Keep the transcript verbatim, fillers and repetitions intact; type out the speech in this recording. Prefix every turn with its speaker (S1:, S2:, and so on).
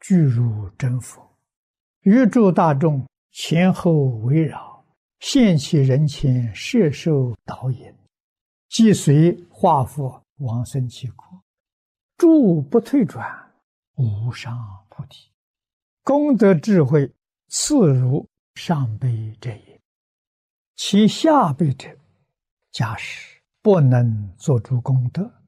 S1: 具如真佛，于诸大众前后围绕，现其人前摄受导引，即随化佛往生其国，诸不退转，无上菩提。功德智慧次如上辈者也。其下辈者，假使不能做诸功德，